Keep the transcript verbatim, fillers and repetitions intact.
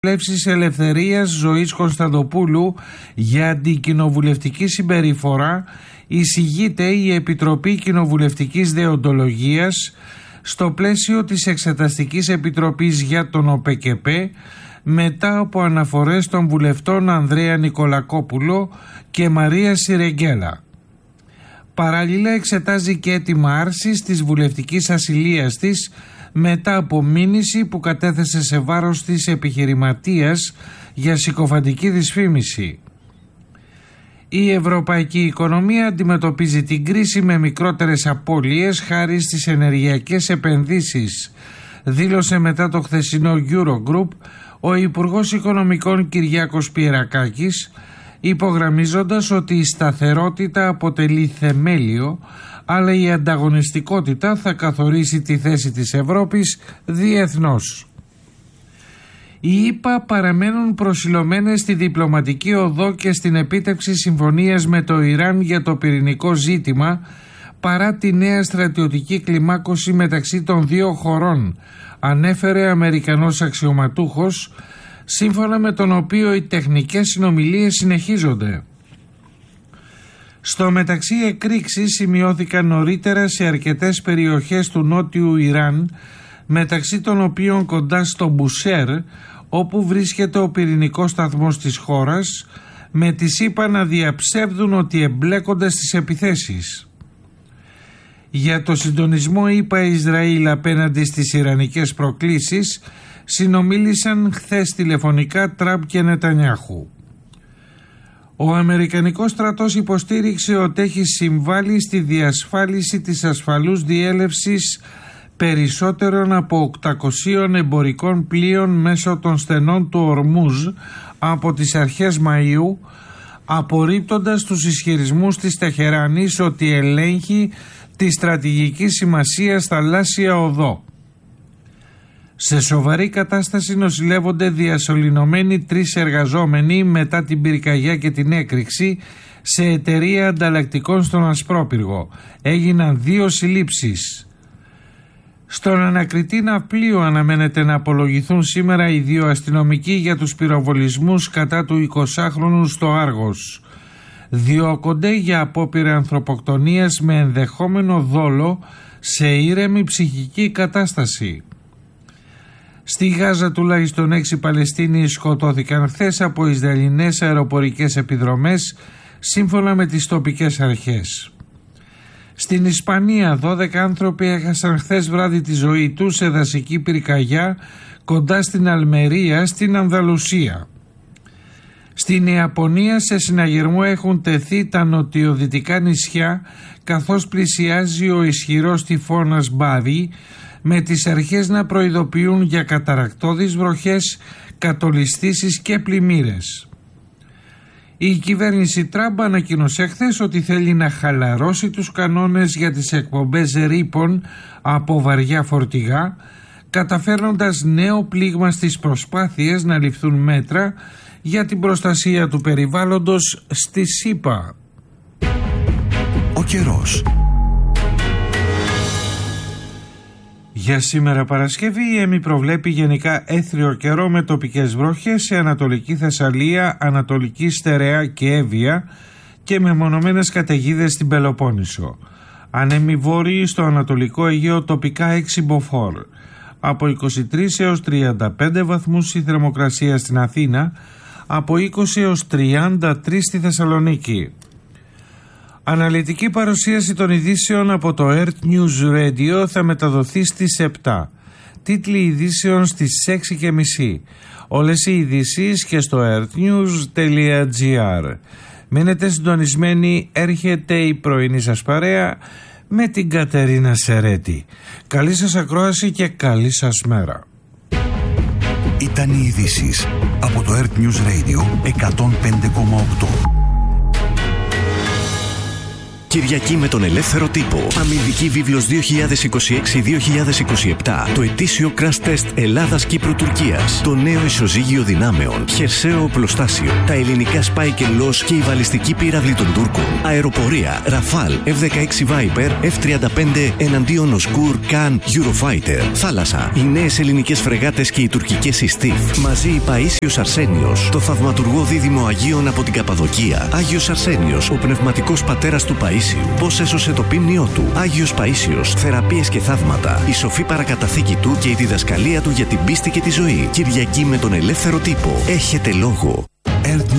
Πλεύσης Ελευθερίας Ζωής Κωνσταντοπούλου για αντικοινοβουλευτική συμπεριφορά εισηγείται η Επιτροπή Κοινοβουλευτικής Δεοντολογίας στο πλαίσιο της Εξεταστικής Επιτροπής για τον ΟΠΕΚΕΠΕ μετά από αναφορές των βουλευτών Ανδρέα Νικολακόπουλο και Μαρία Σιρεγγέλα. Παράλληλα εξετάζει και αίτημα άρσης της βουλευτικής ασυλίας της μετά από μήνυση που κατέθεσε σε βάρος της επιχειρηματίας για συκοφαντική δυσφήμιση. Η ευρωπαϊκή οικονομία αντιμετωπίζει την κρίση με μικρότερες απώλειες χάρη στις ενεργειακές επενδύσεις, δήλωσε μετά το χθεσινό Eurogroup ο Υπουργός Οικονομικών Κυριάκος Πιερακάκης, υπογραμμίζοντας ότι η σταθερότητα αποτελεί θεμέλιο, αλλά η ανταγωνιστικότητα θα καθορίσει τη θέση της Ευρώπης διεθνώς. Οι ΗΠΑ παραμένουν προσιλωμένες στη διπλωματική οδό και στην επίτευξη συμφωνίας με το Ιράν για το πυρηνικό ζήτημα, παρά τη νέα στρατιωτική κλιμάκωση μεταξύ των δύο χωρών, ανέφερε Αμερικανός αξιωματούχος, σύμφωνα με τον οποίο οι τεχνικές συνομιλίες συνεχίζονται. Στο μεταξύ, εκρήξεις σημειώθηκαν νωρίτερα σε αρκετές περιοχές του νότιου Ιράν, μεταξύ των οποίων κοντά στο Μπουσέρ, όπου βρίσκεται ο πυρηνικός σταθμός της χώρας, με τις ΗΠΑ να διαψεύδουν ότι εμπλέκονται στις επιθέσεις. Για το συντονισμό ΗΠΑ-Ισραήλ απέναντι στις ιρανικές προκλήσεις συνομίλησαν χθες τηλεφωνικά Τραμπ και Νετανιάχου. Ο Αμερικανικός στρατός υποστήριξε ότι έχει συμβάλει στη διασφάλιση της ασφαλούς διέλευσης περισσότερων από οκτακοσίων εμπορικών πλοίων μέσω των στενών του Ορμούζ από τις αρχές Μαΐου, απορρίπτοντας τους ισχυρισμούς της Τεχεράνης ότι ελέγχει τη στρατηγική σημασία θαλάσσια οδό. Σε σοβαρή κατάσταση νοσηλεύονται διασωληνωμένοι τρεις εργαζόμενοι μετά την πυρκαγιά και την έκρηξη σε εταιρεία ανταλλακτικών στον Ασπρόπυργο. Έγιναν δύο συλλήψεις. Στον ανακριτή ναυπλίου αναμένεται να απολογηθούν σήμερα οι δύο αστυνομικοί για τους πυροβολισμούς κατά του εικοσάχρονου στο Άργος. Διώκονται για απόπειρα ανθρωποκτονίας με ενδεχόμενο δόλο σε ήρεμη ψυχική κατάσταση. Στη Γάζα τουλάχιστον έξι Παλαιστίνοι σκοτώθηκαν χθες από Ισραηλινές αεροπορικές επιδρομές, σύμφωνα με τις τοπικές αρχές. Στην Ισπανία δώδεκα άνθρωποι έχασαν χθες βράδυ τη ζωή τους σε δασική πυρκαγιά κοντά στην Αλμερία στην Ανδαλουσία. Στην Ιαπωνία σε συναγερμό έχουν τεθεί τα νοτιοδυτικά νησιά, καθώς πλησιάζει ο ισχυρός τυφώνας Μπάρι, με τις αρχές να προειδοποιούν για καταρρακτώδεις βροχές, κατολιστήσεις και πλημμύρες. Η κυβέρνηση Τραμπ ανακοίνωσε χθες ότι θέλει να χαλαρώσει τους κανόνες για τις εκπομπές ρήπων από βαριά φορτηγά, καταφέρνοντας νέο πλήγμα στις προσπάθειες να ληφθούν μέτρα για την προστασία του περιβάλλοντος στη ΣΥΠΑ. Ο καιρός. Για σήμερα Παρασκευή η ΕΜΗ προβλέπει γενικά έθριο καιρό με τοπικές βροχές σε Ανατολική Θεσσαλία, Ανατολική Στερεά και Εύβοια και με μονομένες καταιγίδες στην Πελοπόννησο. Ανέμοι βόρειοι στο Ανατολικό Αιγαίο τοπικά έξι μποφόρ. Από είκοσι τρεις έως τριάντα πέντε βαθμούς η θερμοκρασία στην Αθήνα, από είκοσι έως τριάντα τρία στη Θεσσαλονίκη. Αναλυτική παρουσίαση των ειδήσεων από το Earth News Radio θα μεταδοθεί στις επτά. Τίτλοι ειδήσεων στις έξι και μισή. Όλες οι ειδήσεις και στο earthnews τελεία gr. Μείνετε συντονισμένοι, έρχεται η πρωινή σας παρέα με την Κατερίνα Σερέτη. Καλή σας ακρόαση και καλή σας μέρα. Ήταν οι ειδήσεις από το Earth News Radio εκατόν πέντε κόμμα οκτώ. Κυριακή με τον ελεύθερο τύπο. Αμυντική βίβλος δύο χιλιάδες είκοσι έξι δύο χιλιάδες είκοσι επτά. Το ετήσιο crash test Ελλάδας-Κύπρου-Τουρκίας. Το νέο ισοζύγιο δυνάμεων. Χερσαίο οπλοστάσιο. Τα ελληνικά Spike και Loss και η βαλιστική πύραυλη των Τούρκων. Αεροπορία. Ραφάλ. εφ δεκαέξι Viper. εφ τριάντα πέντε εναντίον Οσκούρ. Καν. Eurofighter. Θάλασσα. Οι νέες ελληνικές φρεγάτες και οι τουρκικές Ιστίφ. Μαζί η Παΐσιος Αρσένιος. Το θαυματουργό δίδυμο Αγίων από την Καπαδοκία. Άγιος Αρσένιος. Ο πνευματικός πατέρας του Παΐσιου. Πώς έσωσε το πίμνιό του. Άγιος Παΐσιος. Θεραπείες και θαύματα. Η σοφή παρακαταθήκη του και η διδασκαλία του για την πίστη και τη ζωή. Κυριακή με τον ελεύθερο τύπο. Έχετε λόγο. Earth